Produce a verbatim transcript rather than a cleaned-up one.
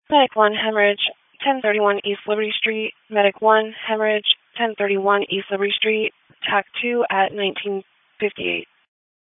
Medic one, hemorrhage, ten thirty-one East Liberty Street. Medic one, hemorrhage, ten thirty-one East Liberty Street. T A C two at nineteen fifty-eight.